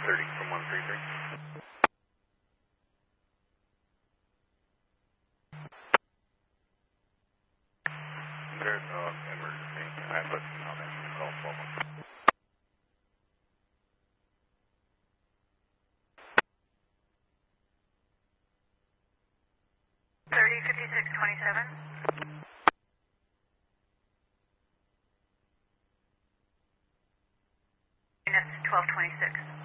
30 from 133. There's no emergency. I'm listening on that call 12. 305627. Units 1226.